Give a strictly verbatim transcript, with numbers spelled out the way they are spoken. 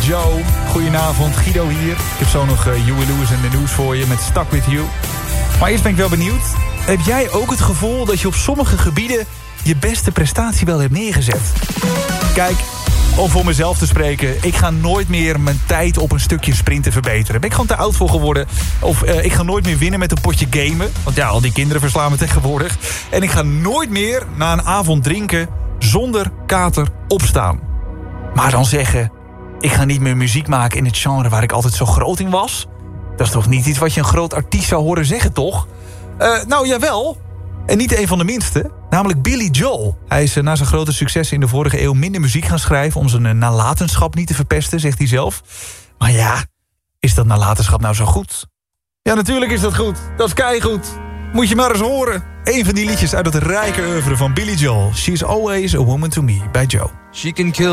Joe. Goedenavond, Guido hier. Ik heb zo nog uh, Huey Lewis en de nieuws voor je met Stuck With You. Maar eerst ben ik wel benieuwd. Heb jij ook het gevoel dat je op sommige gebieden je beste prestatie wel hebt neergezet? Kijk, om voor mezelf te spreken, ik ga nooit meer mijn tijd op een stukje sprinten verbeteren. Ben ik gewoon te oud voor geworden. Of uh, ik ga nooit meer winnen met een potje gamen. Want ja, al die kinderen verslaan me tegenwoordig. En ik ga nooit meer na een avond drinken zonder kater opstaan. Maar dan zeggen, ik ga niet meer muziek maken in het genre waar ik altijd zo groot in was. Dat is toch niet iets wat je een groot artiest zou horen zeggen, toch? Uh, nou, jawel. En niet een van de minste. Namelijk Billy Joel. Hij is uh, na zijn grote successen in de vorige eeuw minder muziek gaan schrijven om zijn uh, nalatenschap niet te verpesten, zegt hij zelf. Maar ja, is dat nalatenschap nou zo goed? Ja, natuurlijk is dat goed. Dat is keigoed. Moet je maar eens horen. Een van die liedjes uit het rijke oeuvre van Billy Joel. She's Always a Woman to Me bij Joe. She can kill